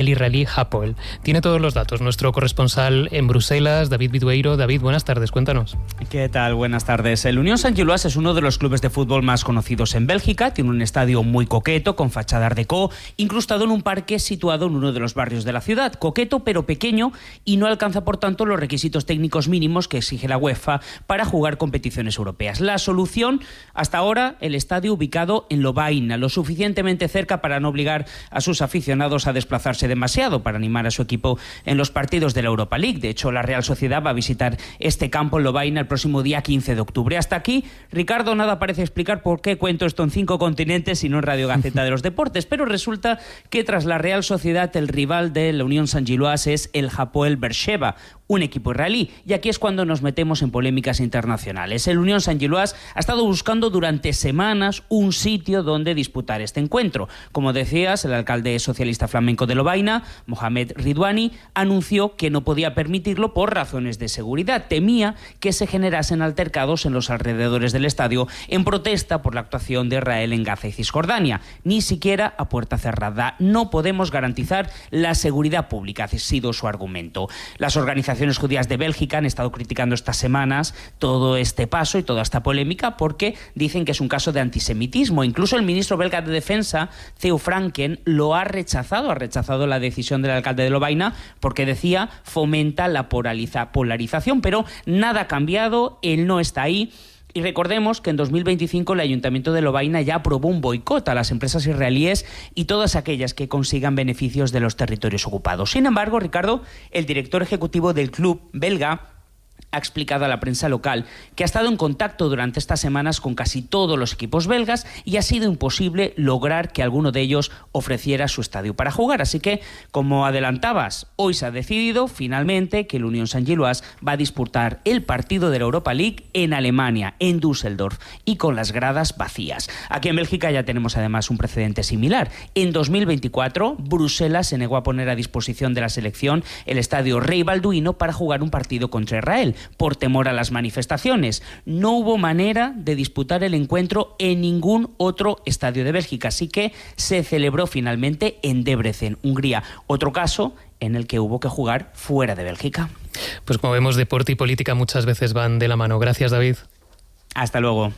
israelí Hapoel. Tiene todos los datos nuestro corresponsal en Bruselas, David Bidueiro. David, buenas tardes, cuéntanos. ¿Qué tal? Buenas tardes. El Unión Saint-Gilloise es uno de los clubes de fútbol más conocidos en Bélgica. Tiene un estadio muy coqueto, con fachada art déco, incrustado en un parque situado en uno de los barrios de la ciudad. Coqueto, pero pequeño, y no alcanza, por tanto, los requisitos técnicos mínimos que exige la UEFA para jugar competiciones europeas. La solución, hasta ahora, el estadio ubicado en Lovaina, lo suficientemente cerca para no obligar a sus aficionados a desplazarse demasiado, para animar a su equipo en los partidos de la Europa League. De hecho, la Real Sociedad va a visitar este campo en Lovaina el próximo día 15 de octubre. Hasta aquí, Ricardo, nada parece explicar por qué cuento esto en 5 continentes y no en Radio Gaceta de los Deportes, pero resulta que tras la Real Sociedad, el rival de la Unión Saint-Gilloise es el Hapoel Beersheva, un equipo israelí, y aquí es cuando nos metemos en polémicas internacionales. El Unión Saint-Gilloise ha estado buscando durante semanas un sitio donde disputar este encuentro. Como decías, el alcalde socialista flamenco de Lovaina, Mohamed Ridwani, anunció que no podía permitirlo por razones de seguridad. Temía que se generasen altercados en los alrededores del estadio en protesta por la actuación de Israel en Gaza y Cisjordania. Ni siquiera a puerta cerrada. No podemos garantizar la seguridad pública, ha sido su argumento. Las organizaciones judías de Bélgica han estado criticando estas semanas todo este paso y toda esta polémica porque dicen que es un caso de antisemitismo. Incluso el ministro belga de Defensa, Theo Franken, lo ha rechazado la decisión del alcalde de Lovaina porque decía fomenta la polarización, pero nada ha cambiado, él no está ahí. Y recordemos que en 2025 el Ayuntamiento de Lovaina ya aprobó un boicot a las empresas israelíes y todas aquellas que consigan beneficios de los territorios ocupados. Sin embargo, Ricardo, el director ejecutivo del club belga ha explicado a la prensa local que ha estado en contacto durante estas semanas con casi todos los equipos belgas y ha sido imposible lograr que alguno de ellos ofreciera su estadio para jugar. Así que, como adelantabas, hoy se ha decidido finalmente que el Unión Saint-Gilloise va a disputar el partido de la Europa League en Alemania, en Düsseldorf, y con las gradas vacías. Aquí en Bélgica ya tenemos además un precedente similar. En 2024, Bruselas se negó a poner a disposición de la selección el estadio Rey Balduino para jugar un partido contra Israel, por temor a las manifestaciones. No hubo manera de disputar el encuentro en ningún otro estadio de Bélgica, así que se celebró finalmente en Debrecen, Hungría. Otro caso en el que hubo que jugar fuera de Bélgica. Pues como vemos, deporte y política muchas veces van de la mano. Gracias, David. Hasta luego.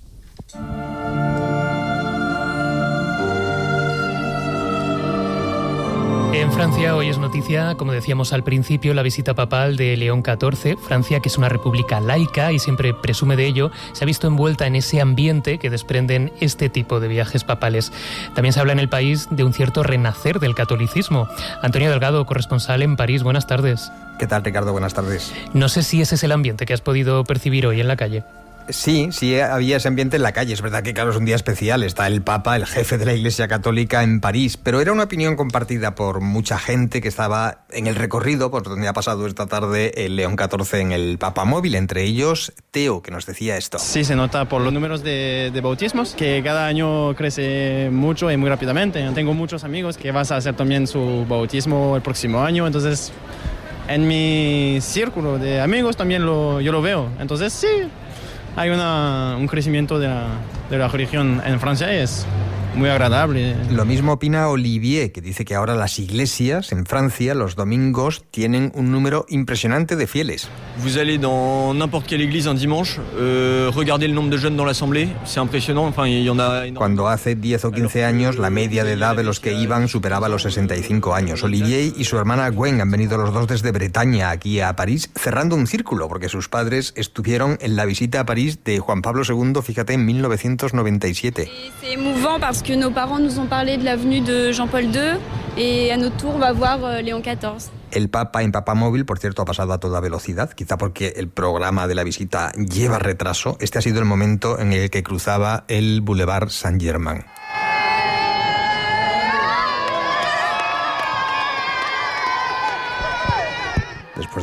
En Francia hoy es noticia, como decíamos al principio, la visita papal de León XIV. Francia, que es una república laica y siempre presume de ello, se ha visto envuelta en ese ambiente que desprenden este tipo de viajes papales. También se habla en el país de un cierto renacer del catolicismo. Antonio Delgado, corresponsal en París, buenas tardes. ¿Qué tal, Ricardo? Buenas tardes. No sé si ese es el ambiente que has podido percibir hoy en la calle. Sí, había ese ambiente en la calle. Es verdad que, claro, es un día especial. Está el Papa, el jefe de la Iglesia Católica, en París. Pero era una opinión compartida por mucha gente que estaba en el recorrido por donde ha pasado esta tarde el León XIV en el Papamóvil. Entre ellos, Teo, que nos decía esto. Sí, se nota por los números de bautismos, que cada año crece mucho y muy rápidamente. Tengo muchos amigos que van a hacer también su bautismo el próximo año. Entonces, en mi círculo de amigos también yo lo veo. Entonces, sí, hay un crecimiento de la religión en Francia y es muy agradable. Lo mismo opina Olivier, que dice que ahora las iglesias en Francia los domingos tienen un número impresionante de fieles. Vous allez dans n'importe quelle église un dimanche, regardez le nombre de jeunes dans l'assemblée, c'est impressionnant. Enfin, il y en a énormément. Cuando hace 10 o 15 años la media de edad de los que iban superaba los 65 años. Olivier y su hermana Gwen han venido los dos desde Bretaña aquí a París, cerrando un círculo, porque sus padres estuvieron en la visita a París de Juan Pablo II, fíjate, en 1997. C'est émouvant parce que nos parents nous ont parlé de la venue de Jean-Paul II et à notre tour on va voir Léon XIV. El Papa en Papamóvil, por cierto, ha pasado a toda velocidad, quizá porque el programa de la visita lleva retraso. Este ha sido el momento en el que cruzaba el Boulevard Saint-Germain. Después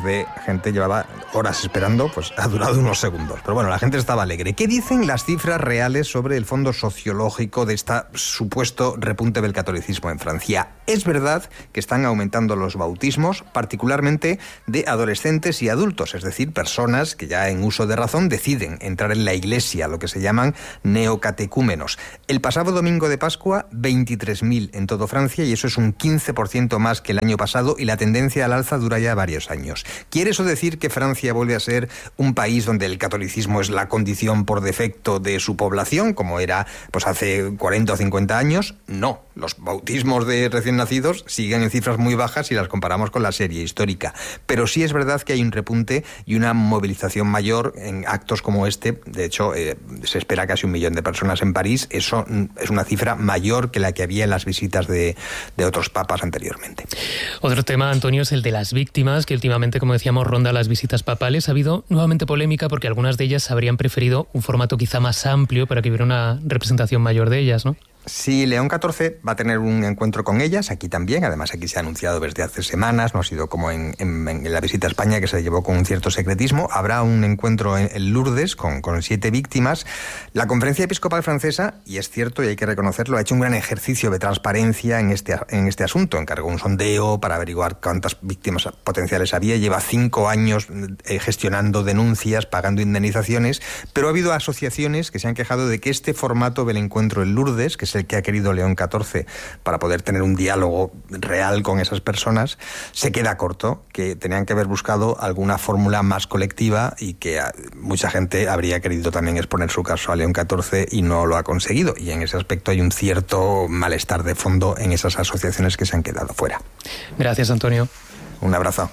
después de gente llevaba horas esperando, pues ha durado unos segundos. Pero bueno, la gente estaba alegre. ¿Qué dicen las cifras reales sobre el fondo sociológico de este supuesto repunte del catolicismo en Francia? Es verdad que están aumentando los bautismos, particularmente de adolescentes y adultos, es decir, personas que ya en uso de razón deciden entrar en la iglesia, lo que se llaman neocatecúmenos. El pasado domingo de Pascua, 23.000 en todo Francia, y eso es un 15% más que el año pasado, y la tendencia al alza dura ya varios años. ¿Quiere eso decir que Francia vuelve a ser un país donde el catolicismo es la condición por defecto de su población, como era pues hace 40 o 50 años? No. Los bautismos de recién nacidos siguen en cifras muy bajas si las comparamos con la serie histórica. Pero sí es verdad que hay un repunte y una movilización mayor en actos como este. De hecho, se espera casi 1 millón de personas en París. Eso es una cifra mayor que la que había en las visitas de otros papas anteriormente. Otro tema, Antonio, es el de las víctimas, que últimamente, como decíamos, ronda las visitas papales. Ha habido nuevamente polémica porque algunas de ellas habrían preferido un formato quizá más amplio para que hubiera una representación mayor de ellas, ¿no? Sí, León XIV va a tener un encuentro con ellas, aquí también. Además, aquí se ha anunciado desde hace semanas, no ha sido como en la visita a España, que se llevó con un cierto secretismo. Habrá un encuentro en Lourdes con 7 víctimas. La Conferencia Episcopal Francesa, y es cierto y hay que reconocerlo, ha hecho un gran ejercicio de transparencia en este asunto. Encargó un sondeo para averiguar cuántas víctimas potenciales había. Lleva 5 años gestionando denuncias, pagando indemnizaciones, pero ha habido asociaciones que se han quejado de que este formato del encuentro en Lourdes, que es el que ha querido León XIV para poder tener un diálogo real con esas personas, se queda corto, que tenían que haber buscado alguna fórmula más colectiva y que mucha gente habría querido también exponer su caso a León XIV y no lo ha conseguido. Y en ese aspecto hay un cierto malestar de fondo en esas asociaciones que se han quedado fuera. Gracias, Antonio. Un abrazo.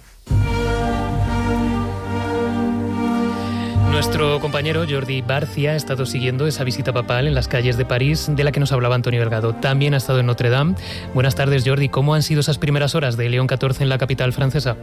Nuestro compañero Jordi Barcia ha estado siguiendo esa visita papal en las calles de París de la que nos hablaba Antonio Delgado. También ha estado en Notre Dame. Buenas tardes, Jordi. ¿Cómo han sido esas primeras horas de León XIV en la capital francesa?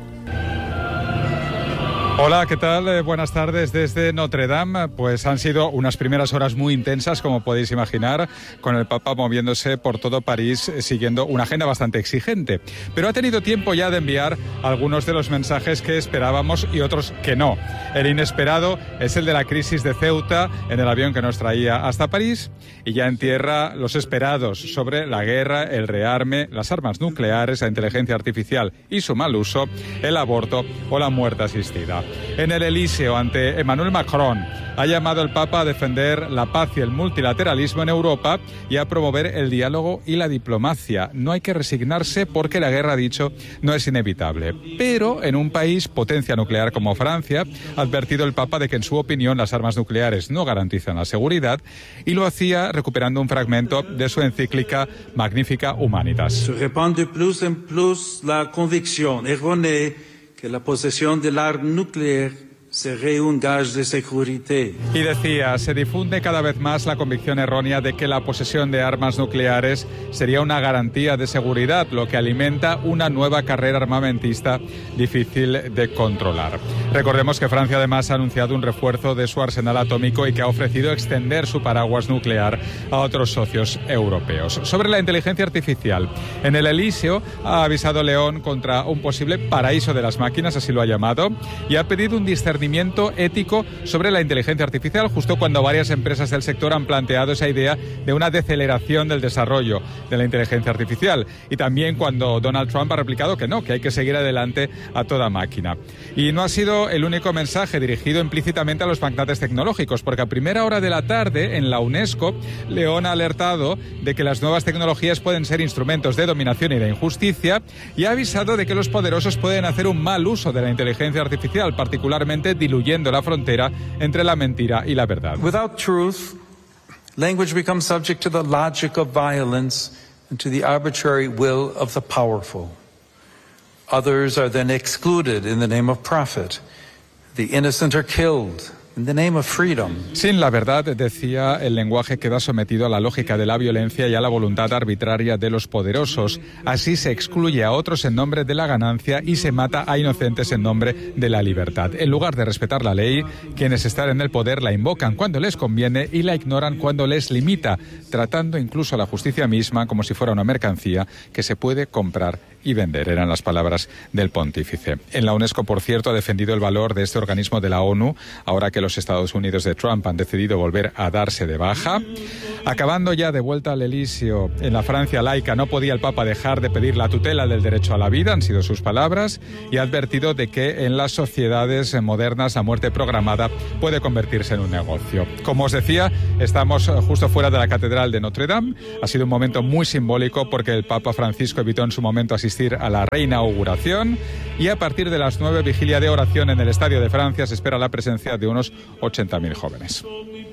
Hola, ¿qué tal? Buenas tardes desde Notre Dame. Pues han sido unas primeras horas muy intensas, como podéis imaginar, con el Papa moviéndose por todo París, siguiendo una agenda bastante exigente. Pero ha tenido tiempo ya de enviar algunos de los mensajes que esperábamos y otros que no. El inesperado es el de la crisis de Ceuta en el avión que nos traía hasta París, y ya en tierra los esperados sobre la guerra, el rearme, las armas nucleares, la inteligencia artificial y su mal uso, el aborto o la muerte asistida. En el Elíseo, ante Emmanuel Macron, ha llamado el Papa a defender la paz y el multilateralismo en Europa y a promover el diálogo y la diplomacia. No hay que resignarse porque la guerra, ha dicho, no es inevitable. Pero en un país potencia nuclear como Francia, ha advertido el Papa de que, en su opinión, las armas nucleares no garantizan la seguridad, y lo hacía recuperando un fragmento de su encíclica Magnificat Humanitas. Se répand de plus en plus la convicción errónea que la posesión del arma nuclear sería un gage de seguridad. Y decía, se difunde cada vez más la convicción errónea de que la posesión de armas nucleares sería una garantía de seguridad, lo que alimenta una nueva carrera armamentista difícil de controlar. Recordemos que Francia además ha anunciado un refuerzo de su arsenal atómico y que ha ofrecido extender su paraguas nuclear a otros socios europeos. Sobre la inteligencia artificial, en el Elíseo ha avisado León contra un posible paraíso de las máquinas, así lo ha llamado, y ha pedido un discernimiento ético sobre la inteligencia artificial, justo cuando varias empresas del sector han planteado esa idea de una deceleración del desarrollo de la inteligencia artificial, y también cuando Donald Trump ha replicado que no, que hay que seguir adelante a toda máquina. Y no ha sido el único mensaje dirigido implícitamente a los magnates tecnológicos, porque a primera hora de la tarde, en la UNESCO, León ha alertado de que las nuevas tecnologías pueden ser instrumentos de dominación y de injusticia, y ha avisado de que los poderosos pueden hacer un mal uso de la inteligencia artificial, particularmente diluyendo la frontera entre la mentira y la verdad. Without truth, language becomes subject to the logic of violence and to the arbitrary will of the powerful. Others are then excluded in the name of profit. The innocent are killed in the name of freedom. Sin la verdad, decía, el lenguaje queda sometido a la lógica de la violencia y a la voluntad arbitraria de los poderosos. Así se excluye a otros en nombre de la ganancia y se mata a inocentes en nombre de la libertad. En lugar de respetar la ley, quienes están en el poder la invocan cuando les conviene y la ignoran cuando les limita, tratando incluso a la justicia misma como si fuera una mercancía que se puede comprar y vender, eran las palabras del pontífice. En la UNESCO, por cierto, ha defendido el valor de este organismo de la ONU, ahora que los Estados Unidos de Trump han decidido volver a darse de baja. Acabando ya de vuelta al Elíseo, en la Francia laica no podía el Papa dejar de pedir la tutela del derecho a la vida, han sido sus palabras, y ha advertido de que en las sociedades modernas la muerte programada puede convertirse en un negocio. Como os decía, estamos justo fuera de la Catedral de Notre Dame. Ha sido un momento muy simbólico porque el Papa Francisco evitó en su momento asistir a la reinauguración y a partir de las 9, vigilia de oración en el Estadio de Francia, se espera la presencia de unos 80.000 jóvenes.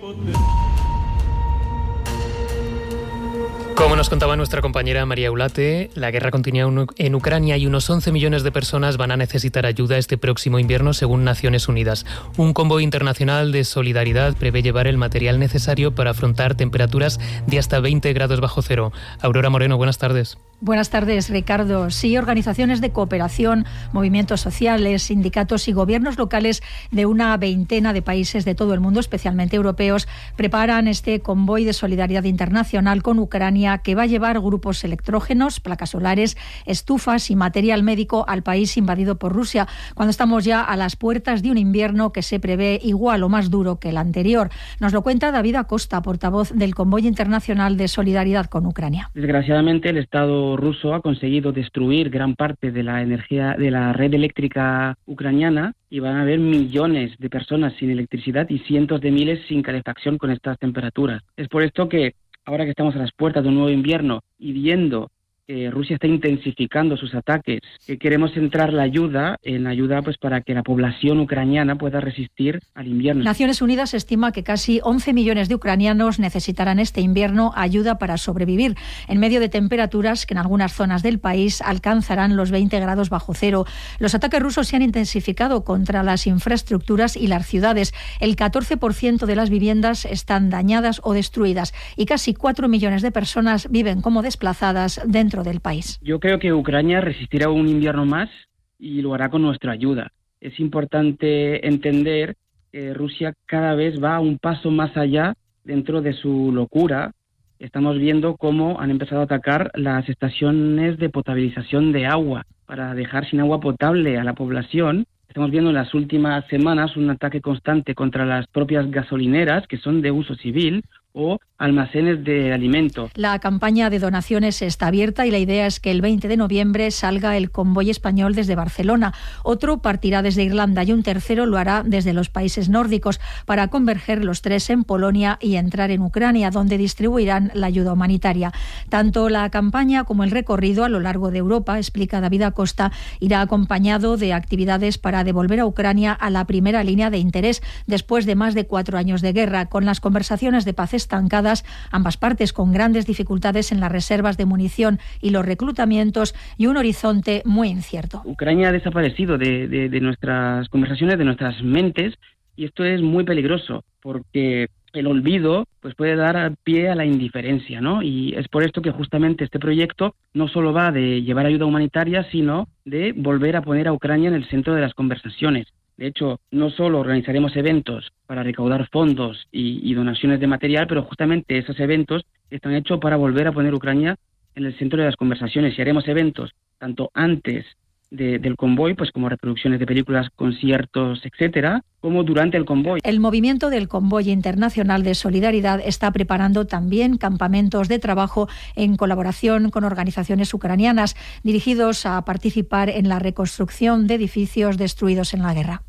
Como nos contaba nuestra compañera María Ulate, la guerra continúa en Ucrania y unos 11 millones de personas van a necesitar ayuda este próximo invierno, según Naciones Unidas. Un convoy internacional de solidaridad prevé llevar el material necesario para afrontar temperaturas de hasta 20 grados bajo cero. Aurora Moreno, buenas tardes. Buenas tardes, Ricardo. Sí, organizaciones de cooperación, movimientos sociales, sindicatos y gobiernos locales de una veintena de países de todo el mundo, especialmente europeos, preparan este convoy de solidaridad internacional con Ucrania que va a llevar grupos electrógenos, placas solares, estufas y material médico al país invadido por Rusia, cuando estamos ya a las puertas de un invierno que se prevé igual o más duro que el anterior. Nos lo cuenta David Acosta, portavoz del Convoy Internacional de Solidaridad con Ucrania. Desgraciadamente, el Estado ruso ha conseguido destruir gran parte de la energía de la red eléctrica ucraniana y van a haber millones de personas sin electricidad y cientos de miles sin calefacción con estas temperaturas. Es por esto que ahora que estamos a las puertas de un nuevo invierno y viendo que Rusia está intensificando sus ataques, queremos centrar la ayuda pues para que la población ucraniana pueda resistir al invierno. Naciones Unidas estima que casi 11 millones de ucranianos necesitarán este invierno ayuda para sobrevivir, en medio de temperaturas que en algunas zonas del país alcanzarán los 20 grados bajo cero. Los ataques rusos se han intensificado contra las infraestructuras y las ciudades. El 14% de las viviendas están dañadas o destruidas y casi 4 millones de personas viven como desplazadas dentro del país. Yo creo que Ucrania resistirá un invierno más y lo hará con nuestra ayuda. Es importante entender que Rusia cada vez va un paso más allá dentro de su locura. Estamos viendo cómo han empezado a atacar las estaciones de potabilización de agua para dejar sin agua potable a la población. Estamos viendo en las últimas semanas un ataque constante contra las propias gasolineras que son de uso civil o almacenes de alimentos. La campaña de donaciones está abierta y la idea es que el 20 de noviembre salga el convoy español desde Barcelona. Otro partirá desde Irlanda y un tercero lo hará desde los países nórdicos para converger los tres en Polonia y entrar en Ucrania, donde distribuirán la ayuda humanitaria. Tanto la campaña como el recorrido a lo largo de Europa, explica David Acosta, irá acompañado de actividades para devolver a Ucrania a la primera línea de interés después de más de 4 años de guerra, con las conversaciones de paz estancadas, ambas partes con grandes dificultades en las reservas de munición y los reclutamientos y un horizonte muy incierto. Ucrania ha desaparecido de nuestras conversaciones, de nuestras mentes, y esto es muy peligroso porque el olvido pues puede dar pie a la indiferencia, ¿no? Y es por esto que justamente este proyecto no solo va de llevar ayuda humanitaria, sino de volver a poner a Ucrania en el centro de las conversaciones. De hecho, no solo organizaremos eventos para recaudar fondos y donaciones de material, pero justamente esos eventos están hechos para volver a poner Ucrania en el centro de las conversaciones. Y haremos eventos tanto antes del convoy, pues como reproducciones de películas, conciertos, etcétera, como durante el convoy. El movimiento del Convoy Internacional de Solidaridad está preparando también campamentos de trabajo en colaboración con organizaciones ucranianas dirigidos a participar en la reconstrucción de edificios destruidos en la guerra.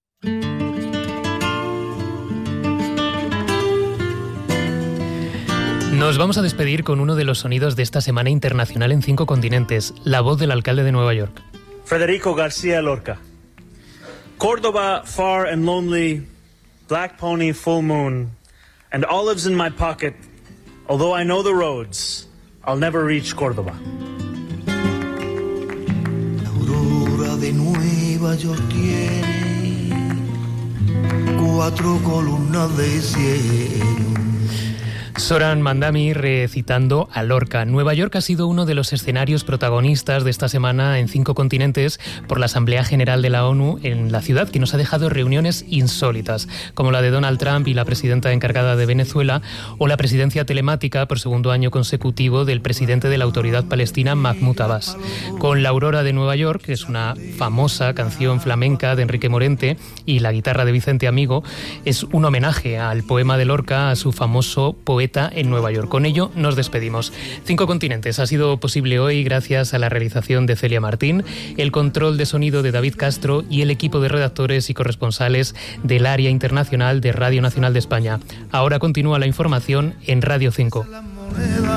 Nos vamos a despedir con uno de los sonidos de esta Semana Internacional en 5 continentes, la voz del alcalde de Nueva York. Federico García Lorca. Córdoba, far and lonely, black pony, full moon, and olives in my pocket. Although I know the roads, I'll never reach Córdoba. La aurora de Nueva York tiene 4 columnas de cielo. Zoran Mandami recitando a Lorca. Nueva York ha sido uno de los escenarios protagonistas de esta semana en 5 continentes por la Asamblea General de la ONU en la ciudad, que nos ha dejado reuniones insólitas, como la de Donald Trump y la presidenta encargada de Venezuela, o la presidencia telemática por segundo año consecutivo del presidente de la Autoridad Palestina, Mahmoud Abbas. Con La Aurora de Nueva York, que es una famosa canción flamenca de Enrique Morente, y la guitarra de Vicente Amigo, es un homenaje al poema de Lorca, a su famoso poeta en Nueva York. Con ello nos despedimos. 5 continentes ha sido posible hoy gracias a la realización de Celia Martín, el control de sonido de David Castro y el equipo de redactores y corresponsales del área internacional de Radio Nacional de España. Ahora continúa la información en Radio 5.